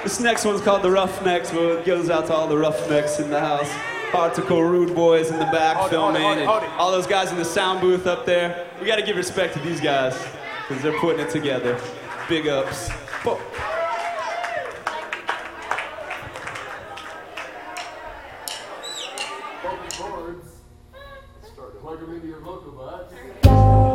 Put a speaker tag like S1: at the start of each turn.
S1: This next one's called The Roughnecks, but it goes out to all the roughnecks in the house. Hardcore rude boys in the back filming, and all those guys in the sound booth up there. We gotta give respect to these guys, because they're putting it together. Big ups. Whoa.
S2: Plug them into your vocal box.